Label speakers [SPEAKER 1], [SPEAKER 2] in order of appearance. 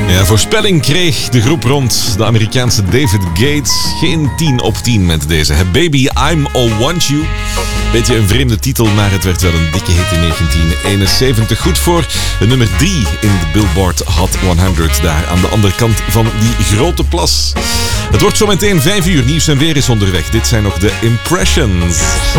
[SPEAKER 1] Ja, voorspelling kreeg de groep rond de Amerikaanse David Gates geen 10 op 10 met deze. Baby, I'm All Want You. Beetje een vreemde titel, maar het werd wel een dikke hit in 1971. Goed voor nummer 3 in de Billboard Hot 100. Daar aan de andere kant van die grote plas. Het wordt zometeen 5 uur. Nieuws en weer is onderweg. Dit zijn nog de Impressions.